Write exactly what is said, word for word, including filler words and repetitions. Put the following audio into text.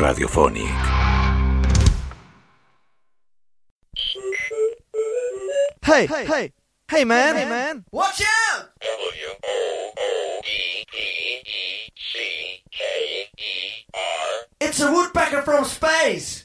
Radiophonic. Hey, hey, hey, hey man, hey man, watch out! W O O D E E C K E R. It's a woodpecker from space!